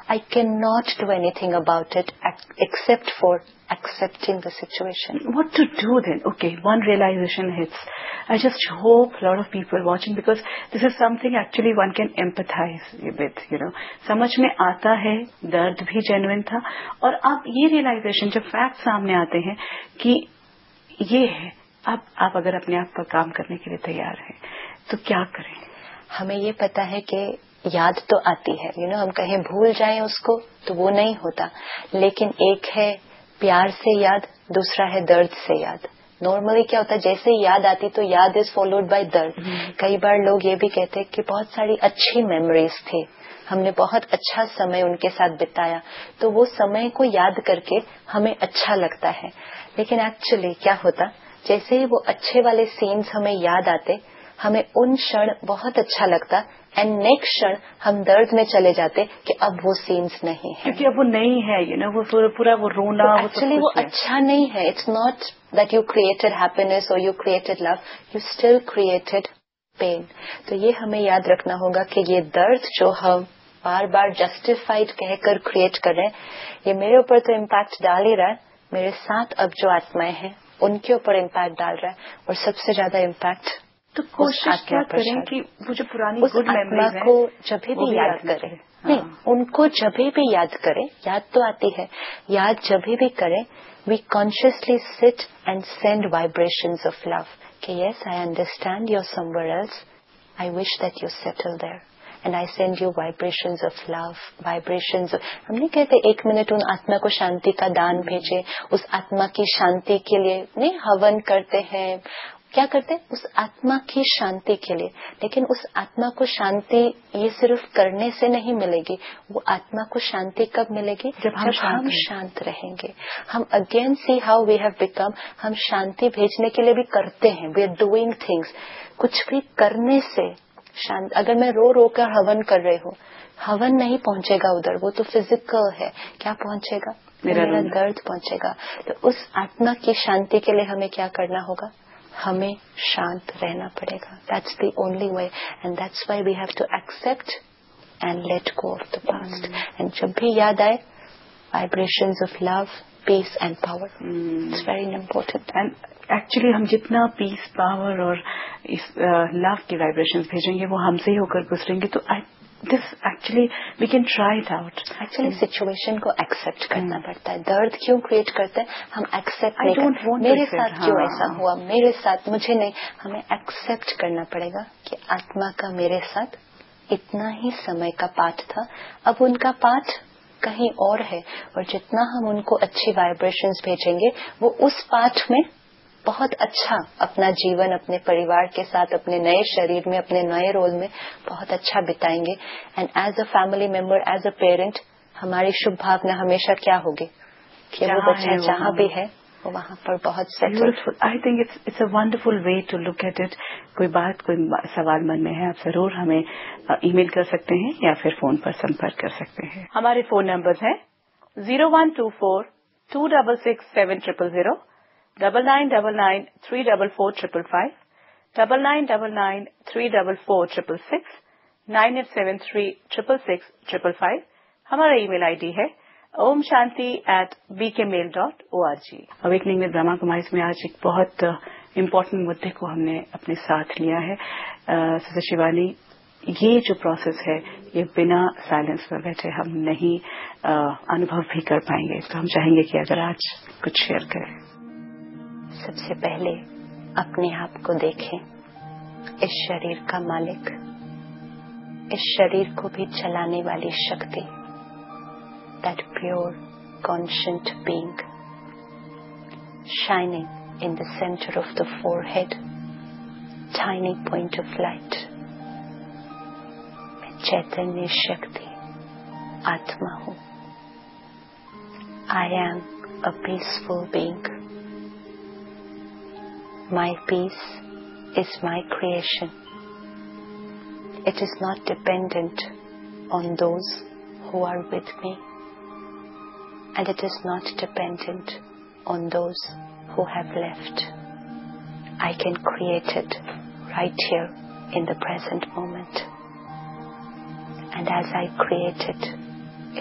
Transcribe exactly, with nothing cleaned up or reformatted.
I cannot do anything about it except for accepting the situation. What to do then? Okay, one realization hits. I just hope a lot of people watching, because this is something actually one can empathize with, you know. समझ में आता है, दर्द भी genuine था, और अब ये realization जब facts सामने आते हैं कि ये है, अब आप अगर अपने आप पर काम करने के लिए तैयार हैं, तो क्या करें? हमें ये पता है कि याद तो आती है, यू नो, हम कहें भूल जाएं उसको तो वो नहीं होता, लेकिन एक है प्यार से याद, दूसरा है दर्द से याद. नॉर्मली क्या होता है, जैसे ही याद आती तो याद इज फॉलोड बाय दर्द. कई बार लोग ये भी कहते हैं कि बहुत सारी अच्छी मेमोरीज थी, हमने बहुत अच्छा समय उनके साथ बिताया, तो वो समय को याद करके हमें अच्छा लगता है. लेकिन एक्चुअली क्या होता, जैसे ही वो अच्छे वाले सीन्स हमें याद आते, हमें उन क्षण बहुत अच्छा लगता, एंड नेक्स्ट क्षण हम दर्द में चले जाते कि अब वो सीन्स नहीं है, क्योंकि अब वो नहीं है, यू नो, वो पूरा वो रोना. एक्चुअली वो, वो अच्छा नहीं है. It's not that you created happiness और you created love, you still created pen. तो ये हमें याद रखना होगा कि ये दर्द जो हम बार बार जस्टिफाइड कहकर क्रिएट कर रहे हैं, ये मेरे ऊपर तो इम्पैक्ट डाल ही रहा है, मेरे साथ अब जो आत्माएं हैं उनके ऊपर इम्पैक्ट डाल रहा है, और सबसे ज्यादा इम्पैक्ट तो कोशिश क्या करें कि वो जो पुरानी उस आत्मा को जब भी याद करें, नहीं, उनको जब भी याद करें, याद तो आती है, याद जब भी करें, we consciously sit and send vibrations of love कि yes I understand your somewhere else, I wish that you settle there, and I send you vibrations of love, vibrations of, हम नहीं कहते एक मिनट उन आत्मा को शांति का दान भेजे, उस आत्मा की शांति के लिए नहीं हवन करते हैं, क्या करते हैं उस आत्मा की शांति के लिए. लेकिन उस आत्मा को शांति ये सिर्फ करने से नहीं मिलेगी, वो आत्मा को शांति कब मिलेगी, जब हम, जब हम शांत रहेंगे. हम again see how we have become, हम शांति भेजने के लिए भी करते हैं, वी आर डूइंग थिंग्स, कुछ भी करने से शांत. अगर मैं रो रो कर हवन कर रही हूँ, हवन नहीं पहुंचेगा उधर, वो तो फिजिकल है. क्या पहुंचेगा, मेरा, मेरा दर्द पहुंचेगा. तो उस आत्मा की शांति के लिए हमें क्या करना होगा, हमें शांत रहना पड़ेगा. That's the only way, and that's why we have to accept and let go of the past. And जब भी याद आए, vibrations of love, piece and power, it's very important. And actually हम जितना पीस, पावर और इस love की vibrations भेजेंगे, वो हमसे ही होकर गुजरेंगे. तो this actually we can try it out. Actually situation को एक्सेप्ट करना hmm. पड़ता है. दर्द क्यों क्रिएट करते हैं, हम एक्सेप्ट नहीं करते, मेरे साथ हाँ. क्यों ऐसा हुआ, मेरे साथ, मुझे नहीं, हमें एक्सेप्ट करना पड़ेगा कि आत्मा का मेरे साथ इतना ही समय का पाठ था, अब उनका पाठ कहीं और है, और जितना हम उनको अच्छी वाइब्रेशंस भेजेंगे, वो उस पाठ में बहुत अच्छा अपना जीवन अपने परिवार के साथ, अपने नए शरीर में, अपने नए रोल में बहुत अच्छा बिताएंगे. And as a family member, as a parent, हमारी शुभ भावना हमेशा क्या होगी कि वो बच्चा जहाँ भी है वो वहाँ पर बहुत settle. I think it's it's a wonderful way to look at it. कोई बात, कोई सवाल मन में है, आप जरूर हमें ईमेल कर सकते हैं या फिर फोन पर संपर्क कर सकते हैं. हमारे फोन नंबर है zero one two four to double six seven triple zero, double nine double nine three double four triple five, double nine double nine three double four triple six, nine eight seven three triple six triple five. हमारा email ID है Om Shanti eight B के mail dot O R G. Awakening with Brahma Kumari में आज एक बहुत important मुद्दे को हमने अपने साथ लिया है. सिस्टर शिवानी, ये जो प्रोसेस है, ये बिना साइलेंस में बैठे हम नहीं आ, अनुभव भी कर पाएंगे. तो हम चाहेंगे कि अगर आज कुछ शेयर करें. सबसे पहले अपने आप को देखें, इस शरीर का मालिक, इस शरीर को भी चलाने वाली शक्ति, that pure conscient being shining in the center of the forehead, tiny point of light. मैं चैतन्य शक्ति आत्मा हूँ. I am a peaceful being. My peace is my creation. It is not dependent on those who are with me, and it is not dependent on those who have left. I can create it right here in the present moment. And as I create it,